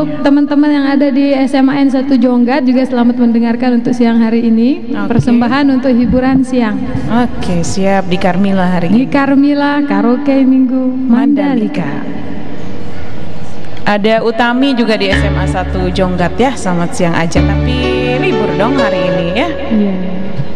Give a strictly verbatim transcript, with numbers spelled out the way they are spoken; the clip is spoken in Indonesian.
untuk teman-teman yang ada di S M A N satu Jonggat juga selamat mendengarkan untuk siang hari ini. Okay. Persembahan untuk hiburan siang. Oke, okay, siap di Karmila hari di ini. Di Karmila Karaoke Minggu Mandalika. Ada Utami juga di S M A satu Jonggat ya. Selamat siang aja, tapi libur dong hari ini ya. Iya.